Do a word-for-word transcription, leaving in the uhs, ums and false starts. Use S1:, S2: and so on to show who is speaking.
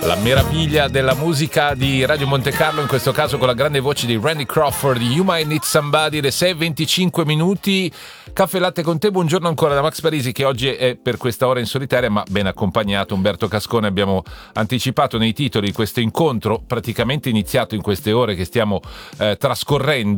S1: La meraviglia della musica di Radio Monte Carlo, in questo caso con la grande voce di Randy Crawford, You Might Need Somebody, le sei e venticinque minuti. Caffè latte con te, buongiorno ancora da Max Parisi, che oggi è per questa ora in solitaria ma ben accompagnato. Umberto Cascone, abbiamo anticipato nei titoli questo incontro praticamente iniziato in queste ore che stiamo eh, trascorrendo